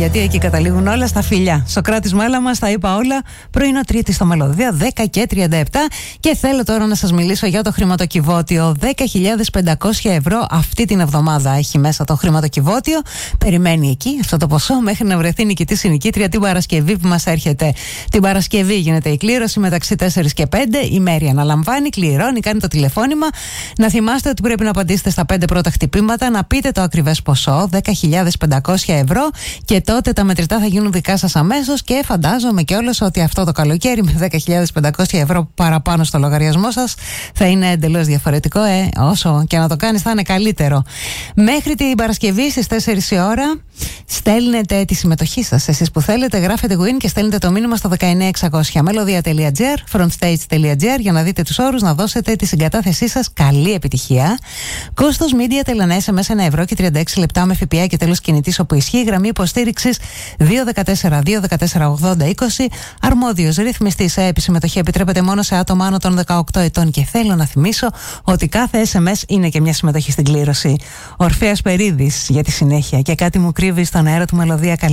γιατί εκεί καταλήγουν όλα στα φιλιά. Σοκράτης Μάλαμας, τα είπα όλα. Πρωινό Τρίτη στο Μελωδία, 10 και 37. Και θέλω τώρα να σας μιλήσω για το χρηματοκιβώτιο. 10.500 ευρώ αυτή την εβδομάδα έχει μέσα το χρηματοκιβώτιο. Περιμένει εκεί αυτό το ποσό μέχρι να βρεθεί νικητής ή νικήτρια την Παρασκευή που μας έρχεται. Την Παρασκευή γίνεται η κλήρωση μεταξύ 4 και 5. Η Μέρη αναλαμβάνει, κληρώνει, κάνει το τηλεφώνημα. Να θυμάστε ότι πρέπει να απαντήσετε στα 5 πρώτα χτυπήματα, να πείτε το ακριβές ποσό, 10.500 ευρώ, και τότε τα μετρητά θα γίνουν δικά σας αμέσως. Και φαντάζομαι κιόλας ότι αυτό το καλοκαίρι με 10.500 ευρώ παραπάνω στο λογαριασμό σας θα είναι εντελώς διαφορετικό. Όσο και να το κάνεις θα είναι καλύτερο. Μέχρι την Παρασκευή στις 4 η ώρα στέλνετε τη συμμετοχή σας. Εσείς που θέλετε, γράφετε win και στέλνετε το μήνυμα στο 19600 melodia.gr, frontstage.gr, για να δείτε τους όρους, να δώσετε τη συγκατάθεσή σας. Καλή επιτυχία. Κόστος Media, τελανά SMS 1 ευρώ και 36 λεπτά με ΦΠΑ και τέλος κινητής όπου ισχύει. Γραμμή υποστήριξης 214-214-80-20. Αρμόδιος ρυθμιστής. Συμμετοχή επιτρέπεται μόνο σε άτομα άνω των 18 ετών. Και θέλω να θυμίσω ότι κάθε SMS είναι και μια συμμετοχή στην κλήρωση. Ορφέας Περίδης για τη συνέχεια. Και κάτι μου κρύβει στον αέρα του Μελωδία.